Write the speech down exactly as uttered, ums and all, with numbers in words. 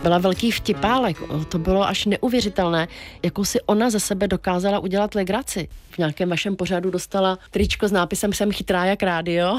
byla velký vtipálek. To bylo až neuvěřitelné, jakou si ona ze sebe dokázala udělat legraci. V nějakém vašem pořadu dostala tričko s nápisem "Jsem chytrá jak rádio".